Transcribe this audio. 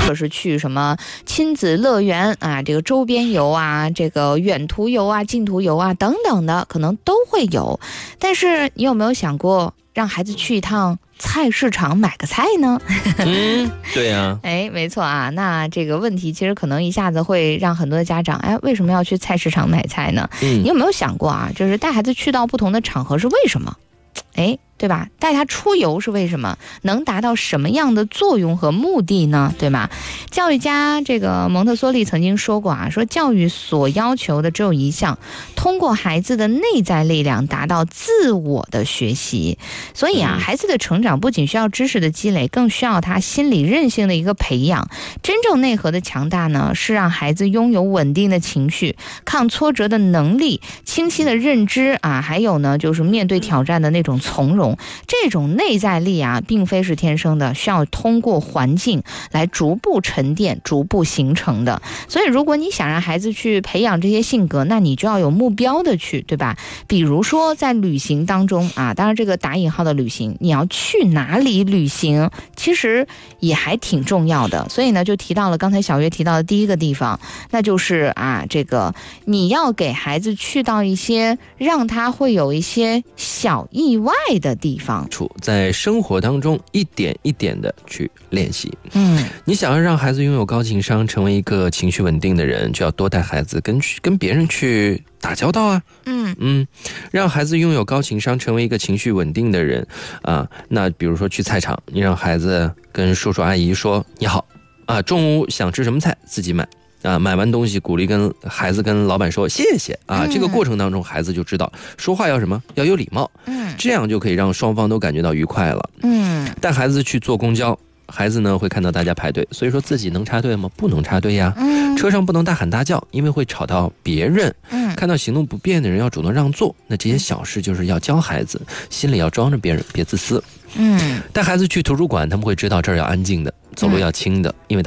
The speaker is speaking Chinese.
者是去什么亲子乐园啊，这个周边游啊，这个远途游啊，近途游啊等等的，可能都会有。但是你有没有想过让孩子去一趟菜市场买个菜呢？ 对呀。 没错啊。那这个问题其实可能一下子会让很多的家长，为什么要去菜市场买菜呢？你有没有想过啊，就是带孩子去到不同的场合是为什么？对吧？带他出游是为什么？能达到什么样的作用和目的呢？对吧？教育家这个蒙特梭利曾经说过啊，说教育所要求的只有一项，通过孩子的内在力量达到自我的学习。所以啊，孩子的成长不仅需要知识的积累，更需要他心理韧性的一个培养。真正内核的强大呢，是让孩子拥有稳定的情绪、抗挫折的能力、清晰的认知啊，还有呢，就是面对挑战的那种从容。这种内在力啊，并非是天生的，需要通过环境来逐步沉淀、逐步形成的。所以如果你想让孩子去培养这些性格，那你就要有目标的去，对吧？比如说在旅行当中啊，当然这个打引号的旅行，你要去哪里旅行，其实也还挺重要的。所以呢，就提到了刚才小月提到的第一个地方，那就是啊，这个你要给孩子去到一些让他会有一些小意外的地方， 在生活当中一点一点的去练习。你想要让孩子拥有高情商，成为一个情绪稳定的人，就要多带孩子跟别人去打交道啊。让孩子拥有高情商，成为一个情绪稳定的人啊。那比如说去菜场，你让孩子跟叔叔阿姨说你好啊，中午想吃什么菜自己买啊，买完东西鼓励孩子跟老板说谢谢啊。这个过程当中，孩子就知道说话要什么，要有礼貌。这样就可以让双方都感觉到愉快了。带孩子去坐公交，孩子呢会看到大家排队，所以说自己能插队吗？不能插队呀。车上不能大喊大叫，因为会吵到别人。看到行动不便的人要主动让座。那这些小事就是要教孩子，心里要装着别人，别自私。带孩子去图书馆，他们会知道这儿要安静的，走路要轻的，因为